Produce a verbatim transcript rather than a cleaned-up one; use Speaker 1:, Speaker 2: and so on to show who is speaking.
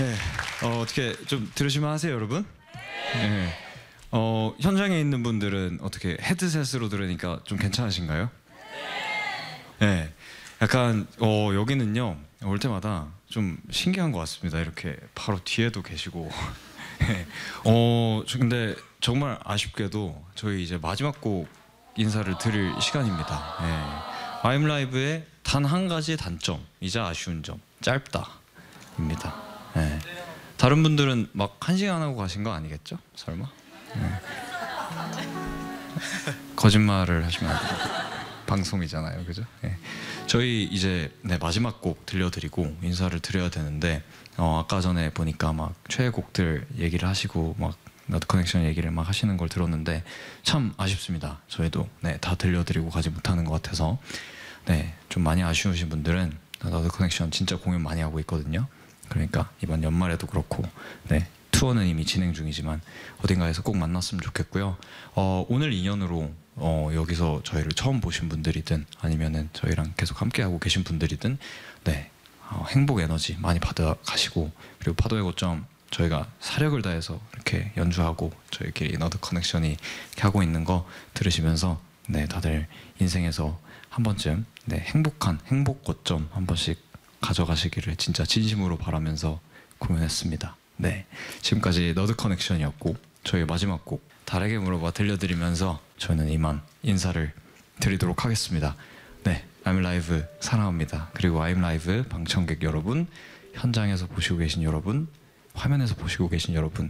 Speaker 1: 네, 어, 어떻게 좀 들으시면 하세요, 여러분? 네. 어, 현장에 있는 분들은 어떻게 헤드셋으로 들으니까 좀 괜찮으신가요? 네. 약간 어, 여기는요 올 때마다 좀 신기한 것 같습니다. 이렇게 바로 뒤에도 계시고. 네. 어, 저 근데 정말 아쉽게도 저희 이제 마지막 곡 인사를 드릴 시간입니다. 네. 아이엠 라이브의 단 한 가지 단점이자 아쉬운 점, 짧다입니다. 네. 다른 분들은 막 한 시간 하고 가신 거 아니겠죠? 설마? 네. 거짓말을 하시면 안 돼요. 방송이잖아요, 그죠? 네. 저희 이제 네, 마지막 곡 들려드리고 인사를 드려야 되는데 어, 아까 전에 보니까 막 최애곡들 얘기를 하시고 막 너드 커넥션 얘기를 막 하시는 걸 들었는데 참 아쉽습니다. 저희도 네, 다 들려드리고 가지 못하는 것 같아서 네, 좀 많이 아쉬우신 분들은 너드 커넥션 진짜 공연 많이 하고 있거든요. 그러니까 이번 연말에도 그렇고 네, 투어는 이미 진행 중이지만 어딘가에서 꼭 만났으면 좋겠고요. 어, 오늘 인연으로 어, 여기서 저희를 처음 보신 분들이든 아니면은 저희랑 계속 함께하고 계신 분들이든 네, 어, 행복 에너지 많이 받아가시고 그리고 파도의 고점 저희가 사력을 다해서 이렇게 연주하고 저희끼리 너드 커넥션이 이렇게 하고 있는 거 들으시면서 네, 다들 인생에서 한 번쯤 네, 행복한 행복 고점 한 번씩 가져가시기를 진짜 진심으로 바라면서 공연했습니다. 네, 지금까지 너드 커넥션이었고 저희 마지막 곡 달에게 물어봐 들려드리면서 저는 이만 인사를 드리도록 하겠습니다. 네, 아이엠 라이브 사랑합니다. 그리고 아이엠 라이브 방청객 여러분, 현장에서 보시고 계신 여러분, 화면에서 보시고 계신 여러분